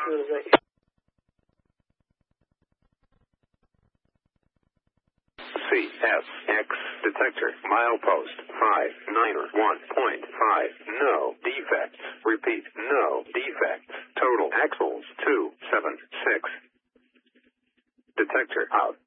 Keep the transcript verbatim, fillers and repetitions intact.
Utilization. C S X detector milepost five nine one point five. No defects. Repeat, no defects. Total axles two seven six. Detector out.